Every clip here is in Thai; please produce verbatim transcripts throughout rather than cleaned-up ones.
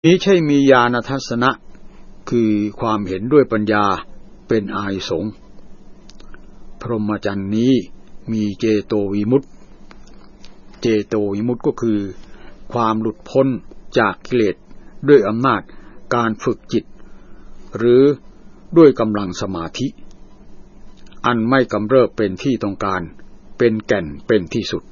นี้ใช่มีญาณทัศนะคือความเห็นด้วยปัญญาเป็นอานิสงส์พรหมจรรย์นี้มีเจโตวิมุตติเจโตวิมุตติก็คือความหลุดพ้นจากกิเลสด้วยอำนาจการฝึกจิตหรือด้วยกำลังสมาธิอันไม่กำเริบเป็นที่ต้องการเป็นแก่นเป็นที่สุด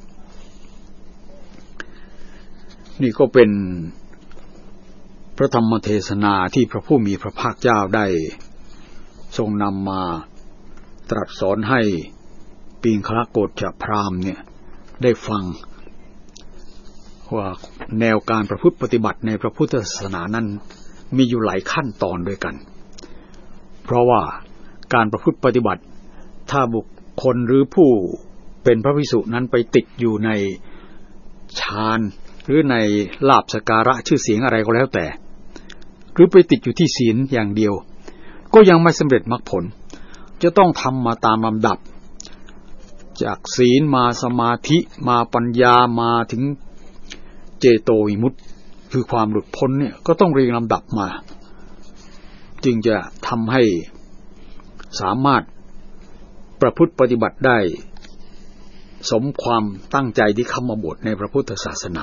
นี่ก็เป็นพระธรรมเทศนาที่พระผู้มีพระภาคเจ้าได้ทรงนำมาตรัสสอนให้ปิงคละโกฏชพราหมณ์เนี่ยได้ฟังว่าแนวการประพฤติปฏิบัติในพระพุทธศาสนานั้นมีอยู่หลายขั้นตอนด้วยกันเพราะว่าการประพฤติปฏิบัติถ้าบุคคลหรือผู้เป็นพระภิกษุนั้นไปติดอยู่ในฌานหรือในลาภสักการะชื่อเสียงอะไรก็แล้วแต่หรือไปติดอยู่ที่ศีลอย่างเดียวก็ยังไม่สำเร็จมรรคผลจะต้องทำมาตามลำดับจากศีลมาสมาธิมาปัญญามาถึงเจโตวิมุตติคือความหลุดพ้นเนี่ยก็ต้องเรียงลำดับมาจึงจะทำให้สามารถประพฤติปฏิบัติได้สมความตั้งใจที่เข้ามาบวชในพระพุทธศาสนา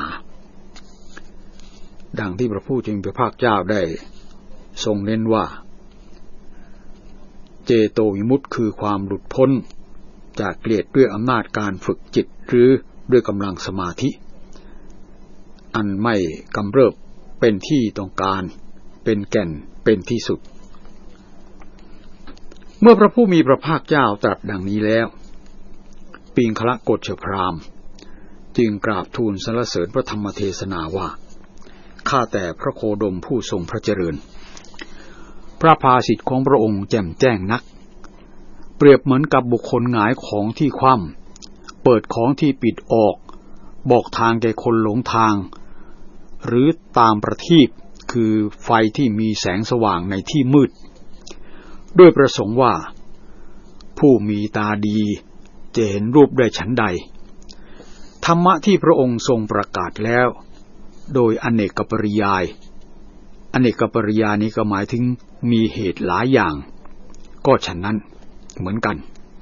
ดังที่พระผู้มีพระภาคเจ้าได้ทรงเน้นว่าเจโตวิมุตติคือความหลุดพ้นจากกิเลสด้วยอำนาจการฝึกจิตหรือด้วยกำลังสมาธิอันไม่กำเริบเป็นที่ต้องการเป็นแก่นเป็นที่สุดเมื่อพระผู้มีพระภาคเจ้าตรัสดังนี้แล้วปิงคละโกฏชพราหมณ์จึงกราบทูลสรรเสริญพระธรรมเทศนาว่าข้าแต่พระโคดมผู้ทรงพระเจริญพระภาสิทธิ์ของพระองค์แจ่มแจ้งนักเปรียบเหมือนกับบุคคลหงายของที่คว่ำเปิดของที่ปิดออกบอกทางแก่คนหลงทางหรือตามประทีปคือไฟที่มีแสงสว่างในที่มืดด้วยประสงค์ว่าผู้มีตาดีจะเห็นรูปได้ฉันใดธรรมะที่พระองค์ทรงประกาศแล้วโดยอเนกปริยายอเนกปริยายนี้ก็หมายถึงมีเหตุหลายอย่างก็ฉะนั้นเหมือนกัน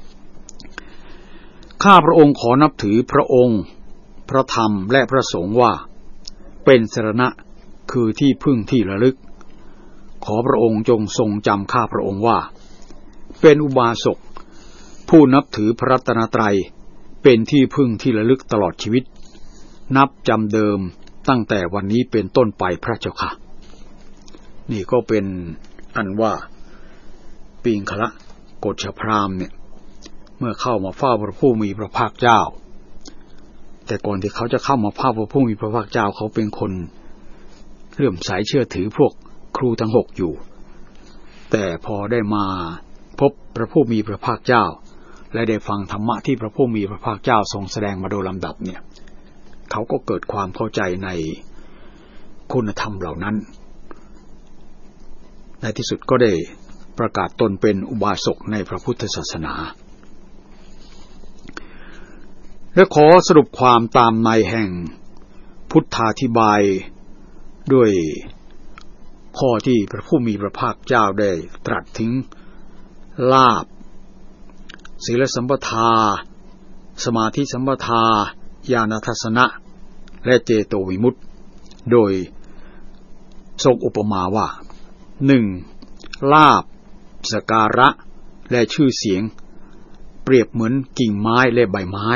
ข้าพระองค์ขอนับถือพระองค์พระธรรมและพระสงฆ์ว่าเป็นสรณะคือที่พึ่งที่ระลึกขอพระองค์จงทรงจำข้าพระองค์ว่าเป็นอุบาสกผู้นับถือพระรัตนตรัยเป็นที่พึ่งที่ระลึกตลอดชีวิตนับจำเดิมตั้งแต่วันนี้เป็นต้นไปพระเจ้าค่ะนี่ก็เป็นอันว่าปิงคละโกฏชพราหมณ์เนี่ยเมื่อเข้ามาเฝ้าพระผู้มีพระภาคเจ้าแต่ก่อนที่เขาจะเข้ามาเฝ้าพระผู้มีพระภาคเจ้าเขาเป็นคนเลื่อมใสเชื่อถือพวกครูทั้งหกอยู่แต่พอได้มาพบพระผู้มีพระภาคเจ้าและได้ฟังธรรมะที่พระผู้มีพระภาคเจ้าทรงแสดงมาโดยลำดับเนี่ยเขาก็เกิดความเข้าใจในคุณธรรมเหล่านั้นในที่สุดก็ได้ประกาศตนเป็นอุบาสกในพระพุทธศาสนาและขอสรุปความตามในแห่งพุทธาธิบายด้วยข้อที่พระผู้มีพระภาคเจ้าได้ตรัสถึงลาภศีลสัมปทาสมาธิสัมปทาญาณทัศนะและเจโตวิมุตติโดยทรงอุปมาว่า หนึ่ง. ลาภสักการะและชื่อเสียงเปรียบเหมือนกิ่งไม้และใบไม้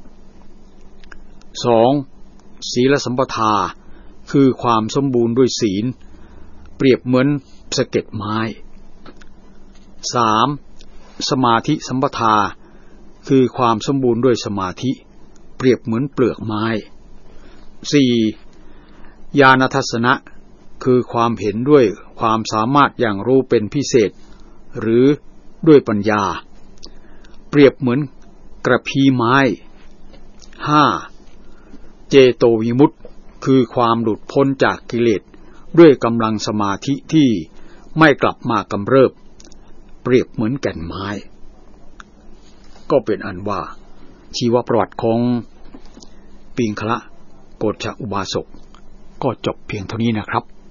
สอง. ศีลสัมปทาคือความสมบูรณ์ด้วยศีลเปรียบเหมือนสะเก็ดไม้ สาม. สมาธิสัมปทาคือความสมบูรณ์ด้วยสมาธิเปรียบเหมือนเปลือกไม้ สี่. ญาณทัศนะคือความเห็นด้วยความสามารถอย่างรู้เป็นพิเศษหรือด้วยปัญญาเปรียบเหมือนกระพี้ไม้ ห้า. เจโตวิมุตติคือความหลุดพ้นจากกิเลสด้วยกำลังสมาธิที่ไม่กลับมากำเริบเปรียบเหมือนแก่นไม้ก็เป็นอันว่าชีวประวัติของปิงคละโกฏชอุบาสกก็จบเพียงเท่านี้นะครับ